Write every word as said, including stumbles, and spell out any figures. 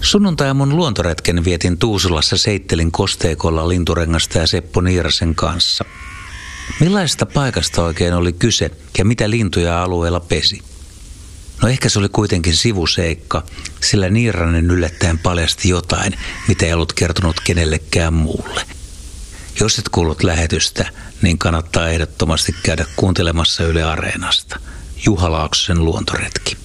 Sunnuntai-aamun luontoretken vietin Tuusulassa Seittelin kosteikolla Linturengasta ja Seppo Niirasen kanssa. Millaisesta paikasta oikein oli kyse ja mitä lintuja alueella pesi? No ehkä se oli kuitenkin sivuseikka, sillä Niiranen yllättäen paljasti jotain, mitä ei ollut kertonut kenellekään muulle. Jos et kuullut lähetystä, niin kannattaa ehdottomasti käydä kuuntelemassa Yle Areenasta. Juha Laaksosen luontoretki.